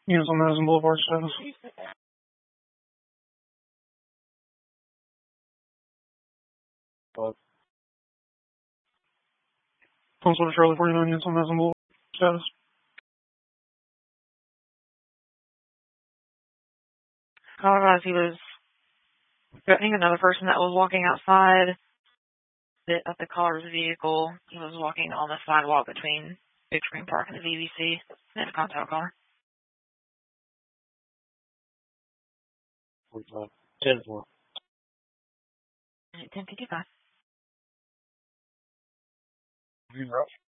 Units on Madison Boulevard status. Console to Charlie 49 units on Madison Boulevard status. However, as he was threatening another person that was walking outside of the caller's vehicle, he was walking on the sidewalk between Big Spring Park and the VBC, and a contact car. 45. 10-4. 10:55. Green route.